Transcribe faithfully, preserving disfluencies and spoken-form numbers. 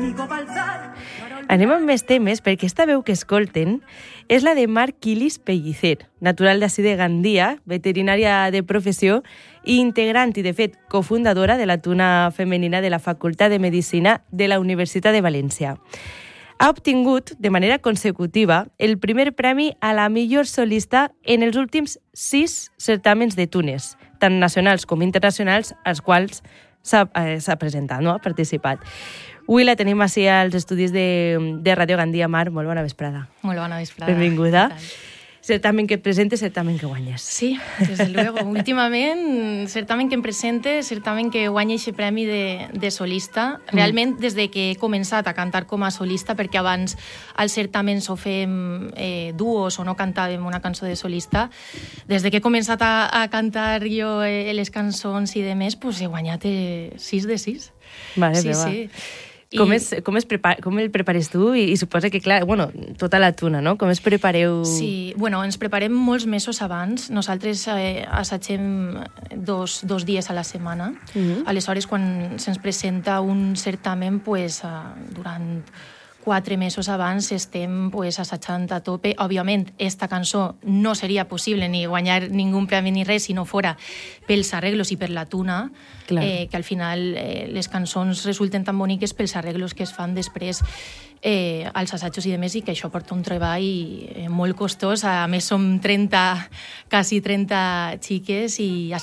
Anem amb més temes, perquè esta veu que escolten és la de Mar Quilis Pellicer, natural d'ací de Gandia, veterinària de professió i integrant i, de fet, cofundadora de la tuna femenina de la Facultat de Medicina de la Universitat de València. Ha obtingut, de manera consecutiva, el primer premi a la millor solista en els últims sis certàmens de tunes, tant nacionals com internacionals, als quals s'ha eh, presentat, no? Ha participat. Avui la tenim així als estudis de, de Ràdio Gandia. Mar, molt bona vesprada. Molt bona vesprada. Benvinguda. Certamen que et presentes, certamen que guanyes. Sí, desde luego. Últimament, certamen que em presente, certamen que guanya aquest premi de, de solista. Realment, des de que he començat a cantar com a solista, perquè abans als certaments ho fem eh, duos o no cantàvem una cançó de solista, des de que he començat a, a cantar jo eh, les cançons i de més, pues he guanyat eh, sis de sis. Mare sí, meva. sí. Com, és, com, és prepar, com el prepares tu? I, I suposa que, clar, bueno, tota la tuna, no? Com es prepareu? Sí, bueno, ens preparem molts mesos abans. Nosaltres eh, assagem dos, dos dies a la setmana. Uh-huh. Aleshores, quan se'ns presenta un certamen, pues, eh, durant quatre mesos abans estem pues, assajant a tope. Òbviament, esta cançó no seria possible ni guanyar ningú premi ni res si no fora pels arreglos i per la tuna, eh, que al final eh, les cançons resulten tan boniques pels arreglos que es fan després eh, als assajos i demés, i que això porta un treball eh, molt costós. A més, som trenta, quasi trenta xiques i